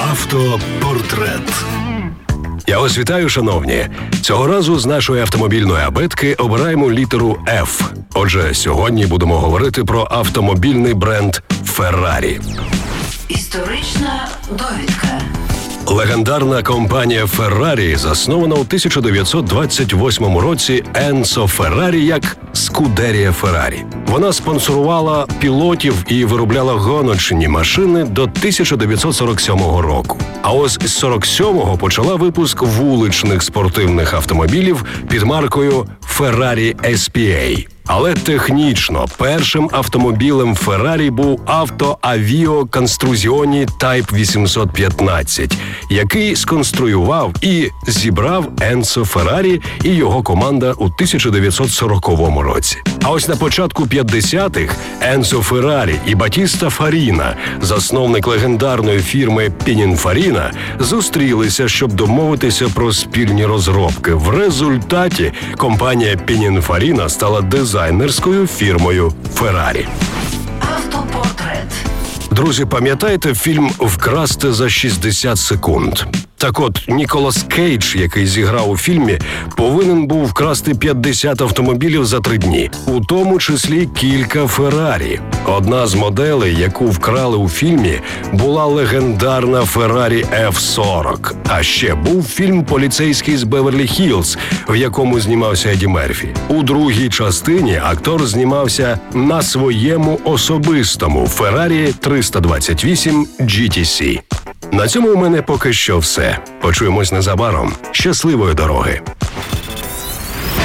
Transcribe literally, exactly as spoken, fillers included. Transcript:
Автопортрет. Я вас вітаю, шановні. Цього разу з нашої автомобільної абетки обираємо літеру F. Отже, сьогодні будемо говорити про автомобільний бренд Ferrari. Історична довідка. Легендарна компанія Ferrari заснована у тисяча дев'ятсот двадцять восьмому році Енцо Феррарі як Скудерія Феррарі. Вона спонсорувала пілотів і виробляла гоночні машини до тисяча дев'ятсот сорок сьомого року. А ось з сорок сьомого почала випуск вуличних спортивних автомобілів під маркою Ferrari ес пі ей. Але технічно першим автомобілем Ferrari був Auto Avio Costruzioni Type вісімсот п'ятнадцять, який сконструював і зібрав Енцо Феррарі і його команда у тисяча дев'ятсот сороковому році. А ось на початку п'ятдесятих Енцо Феррарі і Батіста Фаріна, засновник легендарної фірми Пінінфаріна, зустрілися, щоб домовитися про спільні розробки. В результаті компанія Пінінфаріна стала дизайнерською фірмою Ferrari. Автопортрет. Друзі, пам'ятаєте фільм «Вкрасти за шістдесят секунд»? Так от, Ніколас Кейдж, який зіграв у фільмі, повинен був вкрасти п'ятдесят автомобілів за три дні, у тому числі кілька Феррарі. Одна з моделей, яку вкрали у фільмі, була легендарна Ferrari еф сорок. А ще був фільм «Поліцейський з Беверлі-Хіллз», в якому знімався Едді Мерфі. У другій частині актор знімався на своєму особистому Ferrari триста двадцять вісім джі ті сі. На цьому у мене поки що все. Почуємось незабаром. Щасливої дороги!